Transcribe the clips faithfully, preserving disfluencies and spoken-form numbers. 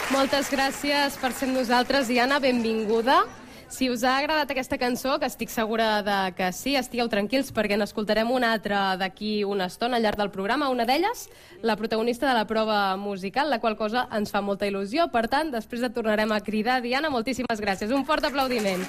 Moltes gràcies per ser amb nosaltres, Diana, benvinguda. Si us ha agradat aquesta cançó, que estic segura de que sí, estigueu tranquils perquè n'escoltarem una altra d'aquí una estona al llarg del programa. Una d'elles, la protagonista de la prova musical, la qual cosa ens fa molta il·lusió. Per tant, després et tornarem a cridar. Diana, moltíssimes gràcies. Un fort aplaudiment.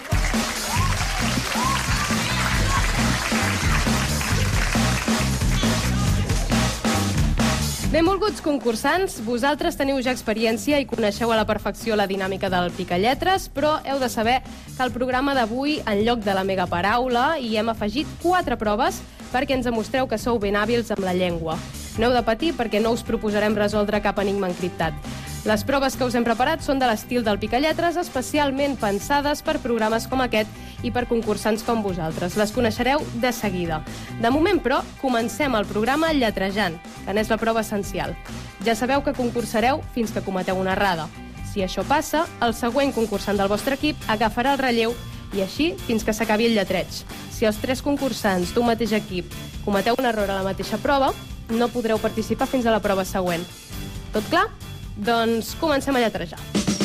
Benvolguts concursants, vosaltres teniu ja experiència i coneixeu a la perfecció la dinàmica del Picalletres, però heu de saber que al programa d'avui, en lloc de la megaparaula, hi hem afegit quatre proves perquè ens demostreu que sou ben hàbils amb la llengua. No heu de patir perquè no us proposarem resoldre cap enigma encriptat. Les proves que us hem preparat són de l'estil del Picalletres, especialment pensades per programes com aquest i per concursants com vosaltres. Les coneixereu de seguida. De moment, però, comencem el programa lletrejant, que n'és la prova essencial. Ja sabeu que concursareu fins que cometeu una errada. Si això passa, el següent concursant del vostre equip agafarà el relleu i així fins que s'acabi el lletreig. Si els tres concursants d'un mateix equip cometeu un error a la mateixa prova, no podreu participar fins a la prova següent. Tot clar? Doncs comencem a lletrejar.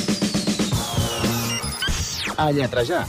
A lletrejar.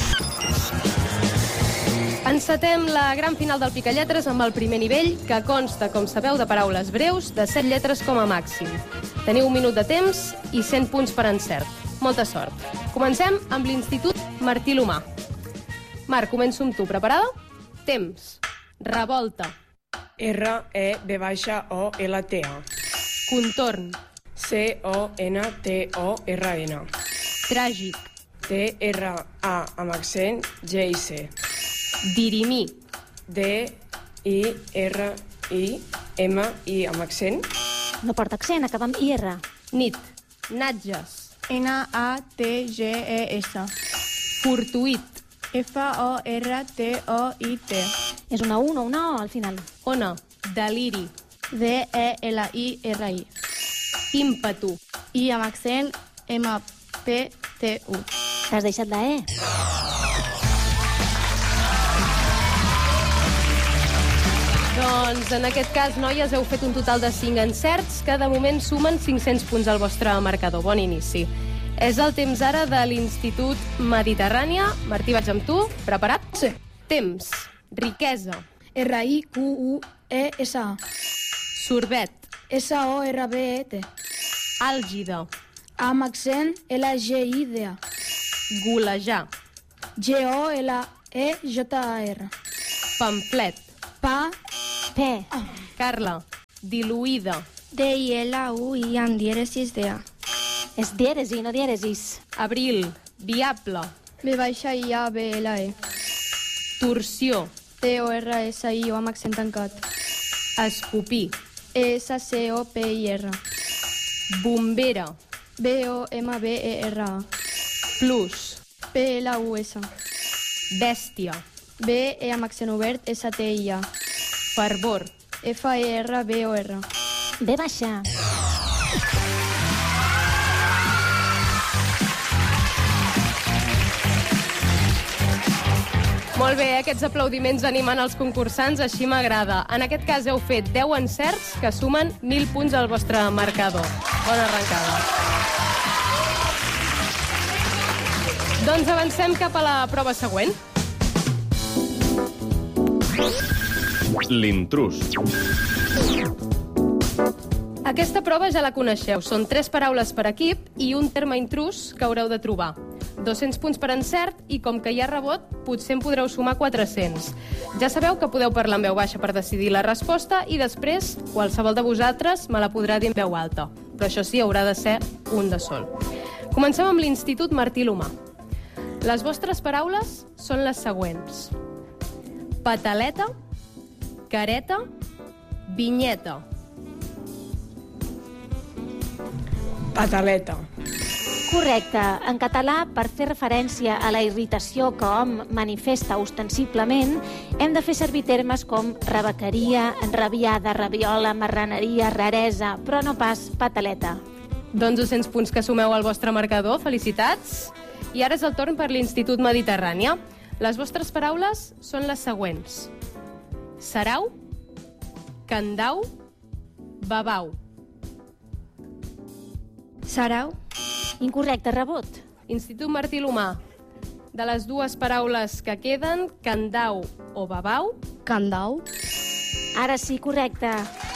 Encetem la gran final del Picalletres amb el primer nivell, que consta, com sabeu, de paraules breus, de set lletres com a màxim. Teniu un minut de temps i cent punts per encert. Molta sort. Comencem amb l'Institut Martí l'Humà. Marc, començo amb tu. Preparada? Temps. Revolta. R E B O L T A. Contorn. C O N T O R N. Tràgic. T R A amb accent G I C. Dirimir. D I R I M I amb accent. No porta accent, acaba amb I R. Nit. Natges. N A T G E S. Fortuït. F O R T O I T. És una U, no una O al final. Ona. Deliri. D E L I R I. Ímpetu. I amb accent M P T U. T'has deixat la E. Doncs en aquest cas, noies, heu fet un total de cinc encerts, que de moment sumen cinc-cents punts al vostre marcador. Bon inici. És el temps ara de l'Institut Mediterrània. Martí, vaig amb tu. Preparat? Sí. Temps. Riquesa. R I Q U E S A. Sorbet. S O R B E T. Àlgida. Amb accent L G I D A. Golejar. G O L E J A R. Pamflet. Pa. P. Carla. Diluïda. D I L U I amb dièresis D A. És dièresi, no dièresis. Abril. Viable. B baixa I A B L E. Torsió. T O R S I O amb accent tancat. Escopir. E S C O P I R. Bombera. B O M B E R A. Plus. P L U S. Bèstia. B E amb accent obert S T I A. Fervor. F E R B O R. B baixa. Molt bé, aquests aplaudiments animant els concursants, així m'agrada. En aquest cas heu fet deu encerts que sumen mil punts al vostre marcador. Bona arrencada. Doncs avancem cap a la prova següent. L'intrús. Aquesta prova ja la coneixeu. Són tres paraules per equip i un terme intrús que haureu de trobar. dos-cents punts per encert i, com que hi ha rebot, potser en podreu sumar quatre-cents. Ja sabeu que podeu parlar en veu baixa per decidir la resposta i després qualsevol de vosaltres me la podrà dir en veu alta. Però això sí, haurà de ser un de sol. Comencem amb l'Institut Martí l'Humà. Les vostres paraules són les següents. Pataleta, careta, vinyeta. Pataleta. Correcte. En català, per fer referència a la irritació que hom manifesta ostensiblement, hem de fer servir termes com rebequeria, enrabiada, rabiola, marraneria, raresa, però no pas pataleta. Doncs dos-cents punts que sumeu al vostre marcador. Felicitats. I ara és el torn per l'Institut Mediterrània. Les vostres paraules són les següents. Sarau, candau, babau. Sarau. Incorrecte, rebot. Institut Martí l'Humà. De les dues paraules que queden, candau o babau. Candau. Ara sí, correcte.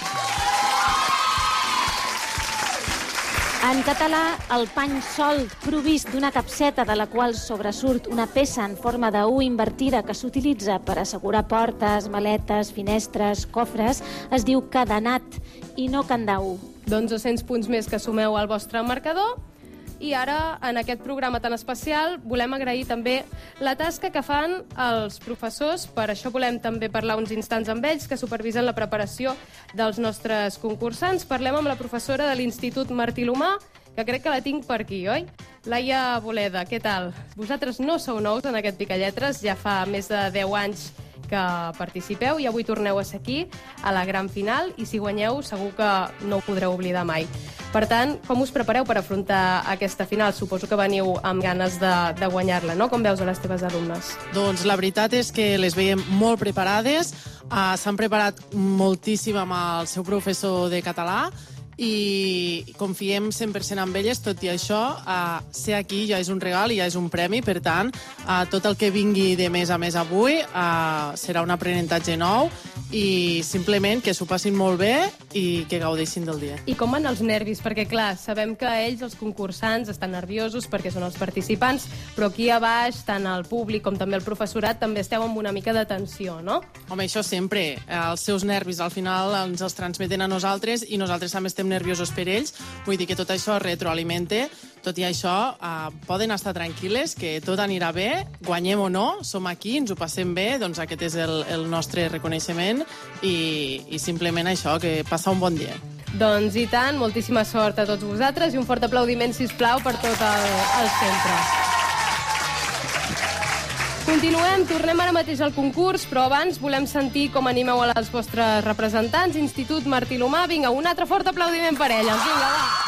En català, el pany solt provist d'una capseta de la qual sobresurt una peça en forma de U invertida que s'utilitza per assegurar portes, maletes, finestres, cofres, es diu cadenat i no candau. Doncs dos-cents punts més que sumeu al vostre marcador. I ara, en aquest programa tan especial, volem agrair també la tasca que fan els professors. Per això volem també parlar uns instants amb ells, que supervisen la preparació dels nostres concursants. Parlem amb la professora de l'Institut Martí l'Humà, que crec que la tinc per aquí, oi? Laia Boleda, què tal? Vosaltres no sou nous en aquest Picalletres, ja fa més de deu anys que participeu i avui torneu a ser aquí, a la gran final, i si guanyeu segur que no ho podreu oblidar mai. Per tant, com us prepareu per afrontar aquesta final? Suposo que veniu amb ganes de, de guanyar-la, no? Com veus a les teves alumnes? Doncs la veritat és que les veiem molt preparades, uh, s'han preparat moltíssim amb el seu professor de català i confiem cent per cent en elles. Tot i això, uh, ser aquí ja és un regal i ja és un premi, per tant, uh, tot el que vingui de més a més avui uh, serà un aprenentatge nou i simplement que s'ho passin molt bé i que gaudeixin del dia. I com van els nervis? Perquè, clar, sabem que ells, els concursants, estan nerviosos perquè són els participants, però aquí a baix, tant el públic com també el professorat, també esteu amb una mica de tensió, no? Home, això sempre. Els seus nervis al final ens els transmeten a nosaltres i nosaltres també estem nerviosos per ells. Vull dir que tot això retroalimenta. Tot i això, eh, poden estar tranquil·les, que tot anirà bé, guanyem o no, som aquí, ens ho passem bé, doncs aquest és el, el nostre reconeixement i, i simplement això, que passa un bon dia. Doncs i tant, moltíssima sort a tots vosaltres i un fort aplaudiment, sisplau, per tot el, el centre. Continuem, tornem ara mateix al concurs, però abans volem sentir com animeu a les vostres representants. Institut Martí l'Humà, vinga, un altre fort aplaudiment per elles. Vinga, va.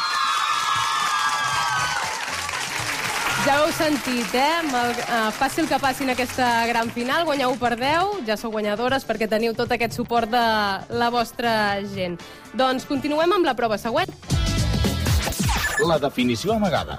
Ja ho heu sentit, eh? Mal, uh, passi el que passi en aquesta gran final, guanyeu o perdeu, ja sou guanyadores perquè teniu tot aquest suport de la vostra gent. Doncs continuem amb la prova següent. La definició amagada.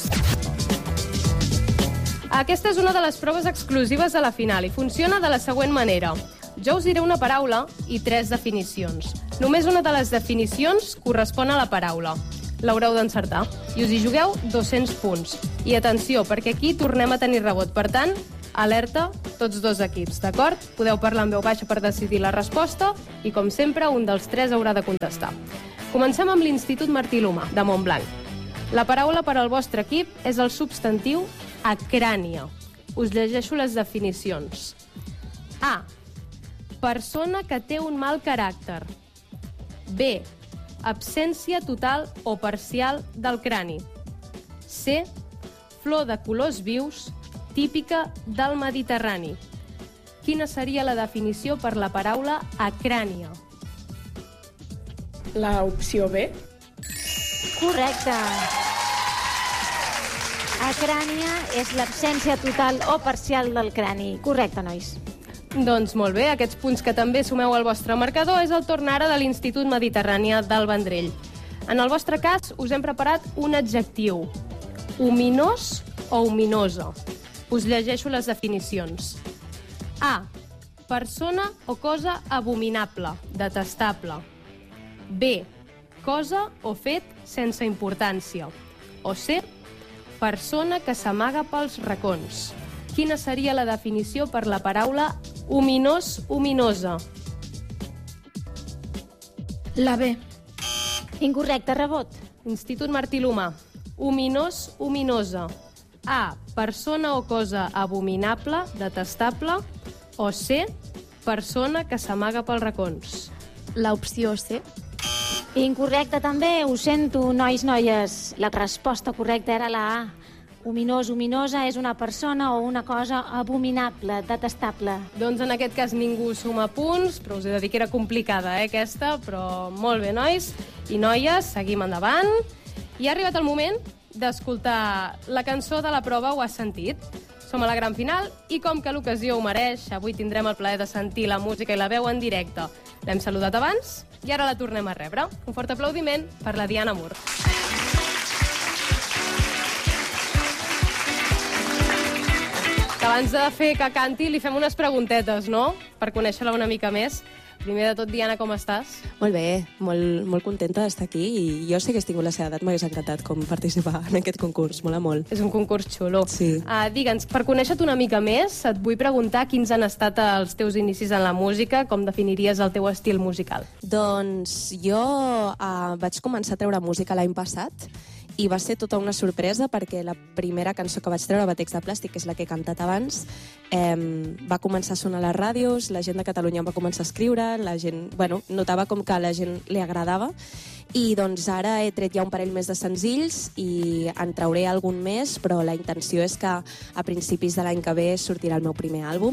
Aquesta és una de les proves exclusives de la final i funciona de la següent manera. Jo us diré una paraula i tres definicions. Només una de les definicions correspon a la paraula. L'haureu d'encertar. I us hi jugueu dos-cents punts. I atenció, perquè aquí tornem a tenir rebot. Per tant, alerta tots dos equips, d'acord? Podeu parlar en veu baixa per decidir la resposta i, com sempre, un dels tres haurà de contestar. Comencem amb l'Institut Martí l'Humà, de Montblanc. La paraula per al vostre equip és el substantiu acrània. Us llegeixo les definicions. A. Persona que té un mal caràcter. B. Absència total o parcial del crani. C. Flor de colors vius, típica del Mediterrani. Quina seria la definició per la paraula acrània? La opció B. Correcte. Acrània és l'absència total o parcial del crani. Correcte, nois. Doncs molt bé, aquests punts que també sumeu al vostre marcador és el torn ara de l'Institut Mediterrània del Vendrell. En el vostre cas us hem preparat un adjectiu, ominós o ominosa. Us llegeixo les definicions. A. Persona o cosa abominable, detestable. B. Cosa o fet sense importància. O C. Persona que s'amaga pels racons. Quina seria la definició per la paraula ominós, ominosa? La B. Incorrecte, rebot. Institut Martí l'Humà. Ominós, ominosa. A. Persona o cosa abominable, detestable. O C. Persona que s'amaga pels racons. L'opció C. Incorrecte també, ho sento, nois, noies. La resposta correcta era la A. Ominós, ominosa és una persona o una cosa abominable, detestable. Doncs en aquest cas ningú suma punts, però us he de dir que era complicada, eh, aquesta, però molt bé, nois i noies, seguim endavant. I ha arribat el moment d'escoltar la cançó de la prova, ho has sentit? Som a la gran final i com que l'ocasió ho mereix, avui tindrem el plaer de sentir la música i la veu en directe. L'hem saludat abans i ara la tornem a rebre. Un fort aplaudiment per la Diana Mur. abans de fer que canti, li fem unes preguntetes, no?, per conèixer-la una mica més. Primer de tot, Diana, com estàs? Molt bé, molt, molt contenta d'estar aquí i jo sé que estic a la seva edat, m'hagués encantat com participar en aquest concurs, mola molt. És un concurs xulo. Sí. Uh, Digue'ns, per conèixer-te una mica més, et vull preguntar quins han estat els teus inicis en la música, com definiries el teu estil musical? Doncs jo uh, vaig començar a treure música l'any passat i va ser tota una sorpresa perquè la primera cançó que vaig treure, Batecs de plàstic, que és la que he cantat abans, eh, va començar a sonar a les ràdios, la gent de Catalunya em va començar a escriure, la gent, bueno, notava com que a la gent li agradava i doncs ara he tret ja un parell més de senzills i en trauré algun més, però la intenció és que a principis de l'any que ve sortirà el meu primer àlbum.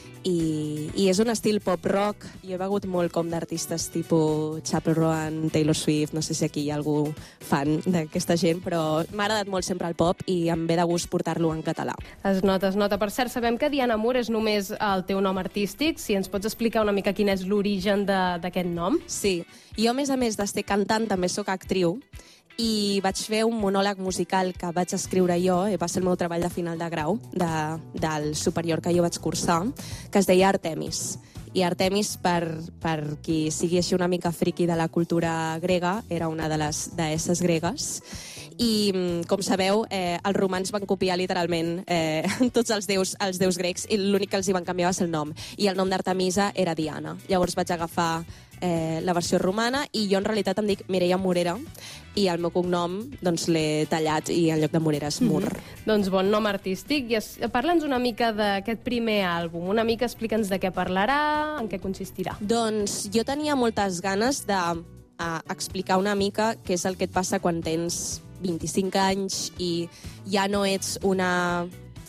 I, i és un estil pop-rock. Jo he begut molt com d'artistes tipus Chappell Roan, Taylor Swift, no sé si aquí hi ha algú fan d'aquesta gent, però m'ha agradat molt sempre el pop i em ve de gust portar-lo en català. Es nota, es nota. Per cert, sabem que Diana Moore és només el teu nom artístic. Si ens pots explicar una mica quin és l'origen d'aquest nom? Sí, jo a més a més d'estar cantant també sóc actriu i vaig fer un monòleg musical que vaig escriure jo, i va ser el meu treball de final de grau de, del superior que jo vaig cursar, que es deia Artemis. I Artemis, per, per qui sigui així una mica friqui de la cultura grega, era una de les deesses gregues. I, com sabeu, eh, els romans van copiar literalment eh, tots els déus, els déus grecs i l'únic que els hi van canviar va ser el nom. I el nom d'Artemisa era Diana. Llavors vaig agafar eh, la versió romana i jo en realitat em dic Mireia Morera i el meu cognom doncs, l'he tallat i en lloc de Morera és Mur. Mm-hmm. Doncs bon nom artístic. I es... parla'ns una mica d'aquest primer àlbum. Una mica explica'ns de què parlarà, en què consistirà. Doncs jo tenia moltes ganes de a explicar una mica què és el que et passa quan tens vint-i-cinc anys i ja no ets una,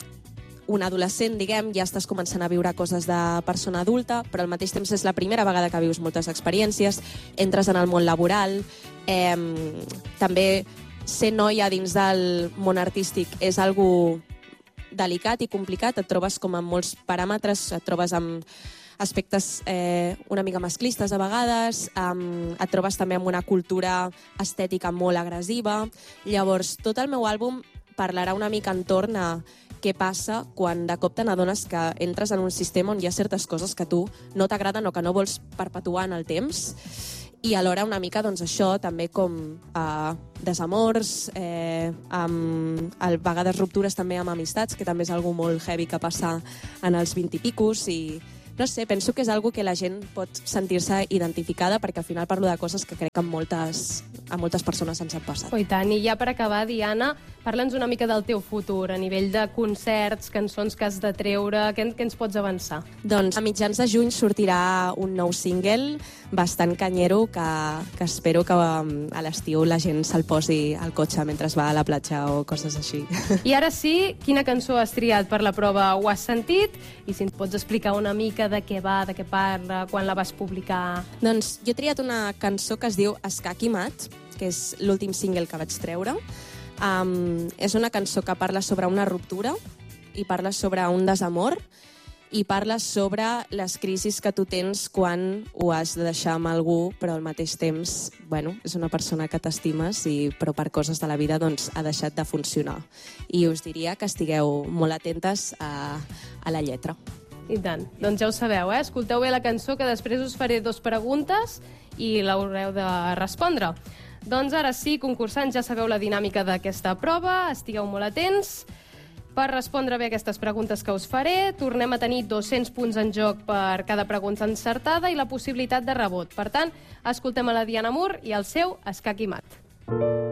una adolescent, diguem, ja estàs començant a viure coses de persona adulta, però al mateix temps és la primera vegada que vius moltes experiències, entres en el món laboral, eh, també ser noia dins del món artístic és algo delicat i complicat, et trobes com amb molts paràmetres, et trobes amb aspectes eh, una mica masclistes a vegades, um, et trobes també amb una cultura estètica molt agressiva. Llavors, tot el meu àlbum parlarà una mica entorn a què passa quan de cop te n'adones que entres en un sistema on hi ha certes coses que a tu no t'agraden o que no vols perpetuar en el temps. I alhora una mica, doncs, això, també com eh, desamors, eh, amb, a vegades ruptures també amb amistats, que també és algo molt heavy que passa en els vint i picos, i no sé, penso que és algo que la gent pot sentir-se identificada perquè al final parlo de coses que crec que a moltes, a moltes persones ens han passat. Oh, i tant. I ja per acabar, Diana, parla'ns una mica del teu futur, a nivell de concerts, cançons que has de treure, què, què ens pots avançar? Doncs a mitjans de juny sortirà un nou single bastant canyero que, que espero que um, a l'estiu la gent se'l posi al cotxe mentre va a la platja o coses així. I ara sí, quina cançó has triat per la prova? Ho has sentit? I si ens pots explicar una mica de què va, de què parla, quan la vas publicar? Doncs jo he triat una cançó que es diu Escac i Mat, que és l'últim single que vaig treure. Um, és una cançó que parla sobre una ruptura i parla sobre un desamor i parla sobre les crisis que tu tens quan ho has de deixar amb algú, però al mateix temps, bueno, és una persona que t'estimes, i però per coses de la vida doncs, ha deixat de funcionar. I us diria que estigueu molt atentes a, a la lletra. I tant. Doncs ja ho sabeu, eh? Escolteu bé la cançó, que després us faré dos preguntes i l'haureu de respondre. Doncs ara sí, concursants, ja sabeu la dinàmica d'aquesta prova, estigueu molt atents. Per respondre bé aquestes preguntes que us faré, tornem a tenir dos-cents punts en joc per cada pregunta encertada i la possibilitat de rebot. Per tant, escoltem a la Diana Moore i el seu Escac i Mat.